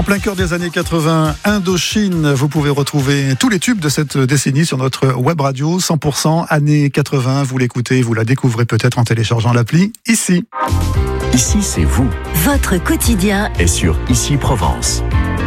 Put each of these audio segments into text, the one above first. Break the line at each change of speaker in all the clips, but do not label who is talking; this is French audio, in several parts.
En plein cœur des années 80, Indochine, vous pouvez retrouver tous les tubes de cette décennie sur notre web radio 100% années 80. Vous l'écoutez, vous la découvrez peut-être en téléchargeant l'appli Ici.
Ici, c'est vous.
Votre quotidien
est sur Ici Provence.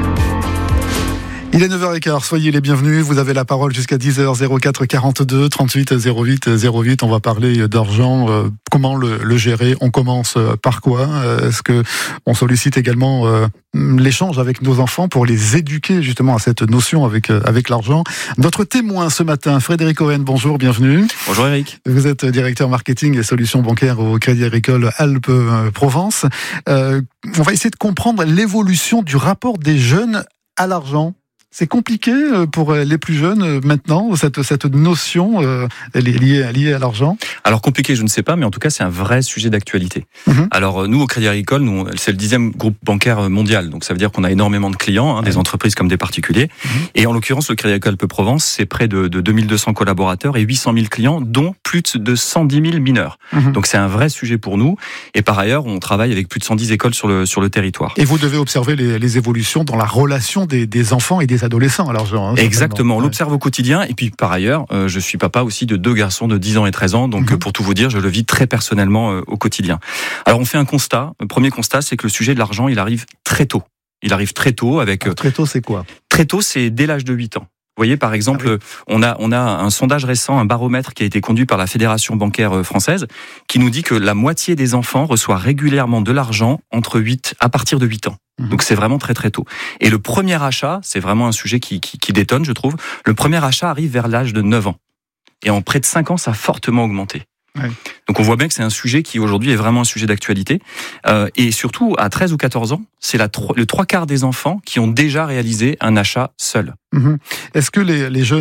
Il est 9h15, soyez les bienvenus, vous avez la parole jusqu'à 10h, 04 42 38 08 08. On va parler d'argent, comment le gérer, on commence par quoi? Est-ce que on sollicite également l'échange avec nos enfants pour les éduquer justement à cette notion avec l'argent? Notre témoin ce matin, Frédéric Owen, bonjour, bienvenue.
Bonjour Eric.
Vous êtes directeur marketing et solutions bancaires au Crédit Agricole Alpes-Provence. On va essayer de comprendre l'évolution du rapport des jeunes à l'argent. C'est compliqué pour les plus jeunes maintenant, cette notion elle est liée à l'argent?
Alors compliqué, je ne sais pas, mais en tout cas c'est un vrai sujet d'actualité. Alors nous au Crédit Agricole, c'est le 10e groupe bancaire mondial, donc ça veut dire qu'on a énormément de clients, des entreprises comme des particuliers. Et en l'occurrence, le Crédit Agricole Alpes-Provence, c'est près de 2200 collaborateurs et 800 000 clients, dont plus de 110 000 mineurs. Donc c'est un vrai sujet pour nous. Et par ailleurs, on travaille avec plus de 110 écoles sur le territoire.
Et vous devez observer les évolutions dans la relation des enfants et des adolescents à l'argent.
Exactement, on l'observe au quotidien. Et puis par ailleurs, je suis papa aussi de 2 garçons de 10 ans et 13 ans. Donc pour tout vous dire, je le vis très personnellement au quotidien. Alors on fait un constat. Le premier constat, c'est que le sujet de l'argent, il arrive très tôt. Il arrive très tôt avec...
Très tôt, c'est quoi?
Très tôt, c'est dès l'âge de 8 ans. Vous voyez, par exemple, on a un sondage récent, un baromètre qui a été conduit par la Fédération bancaire française, qui nous dit que la moitié des enfants reçoit régulièrement de l'argent à partir de 8 ans. Donc c'est vraiment très très tôt. Et le premier achat, c'est vraiment un sujet qui détonne, je trouve. Le premier achat arrive vers l'âge de 9 ans. Et en près de 5 ans, ça a fortement augmenté. Ouais. Donc on voit bien que c'est un sujet qui aujourd'hui est vraiment un sujet d'actualité. Et surtout, à 13 ou 14 ans, c'est le 3/4 des enfants qui ont déjà réalisé un achat seul.
Est-ce que les jeunes